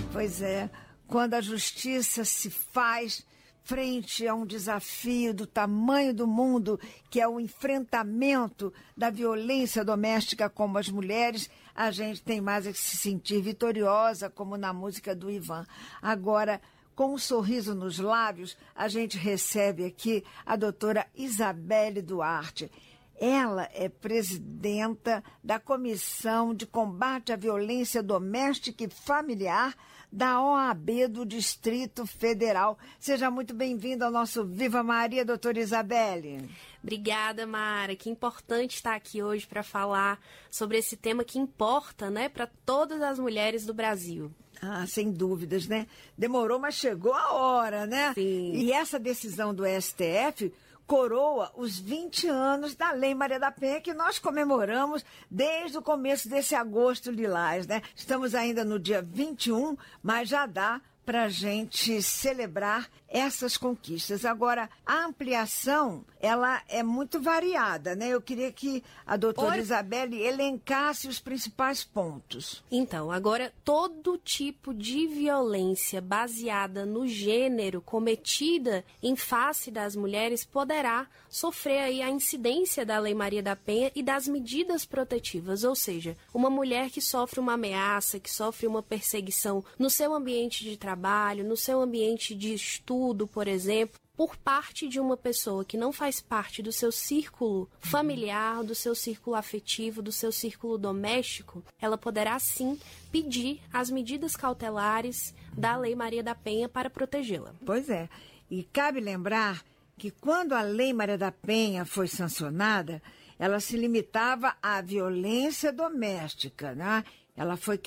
Pois é, quando a justiça se faz frente a um desafio do tamanho do mundo, que é o enfrentamento da violência doméstica como as mulheres, a gente tem mais a se sentir vitoriosa, como na música do Ivan. Agora, com um sorriso nos lábios, a gente recebe aqui a doutora Isabelle Duarte. Ela é presidenta da Comissão de Combate à Violência Doméstica e Familiar da OAB do Distrito Federal. Seja muito bem-vinda ao nosso Viva Maria, doutora Isabelle. Obrigada, Mara. Que importante estar aqui hoje para falar sobre esse tema que importa, né, para todas as mulheres do Brasil. Ah, sem dúvidas, né? Demorou, mas chegou a hora, né? Sim. E essa decisão do STF coroa os 20 anos da Lei Maria da Penha, que nós comemoramos desde o começo desse agosto lilás, né? Estamos ainda no dia 21, mas já dá para a gente celebrar essas conquistas. Agora, a ampliação, ela é muito variada, né? Eu queria que a doutora Isabelle elencasse os principais pontos. Então, agora, todo tipo de violência baseada no gênero cometida em face das mulheres poderá sofrer aí a incidência da Lei Maria da Penha e das medidas protetivas, ou seja, uma mulher que sofre uma ameaça, que sofre uma perseguição no seu ambiente de trabalho, no seu ambiente de estudo, por exemplo, por parte de uma pessoa que não faz parte do seu círculo familiar, do seu círculo afetivo, do seu círculo doméstico, ela poderá sim pedir as medidas cautelares da Lei Maria da Penha para protegê-la. Pois é, e cabe lembrar que quando a Lei Maria da Penha foi sancionada, ela se limitava à violência doméstica, né? Ela foi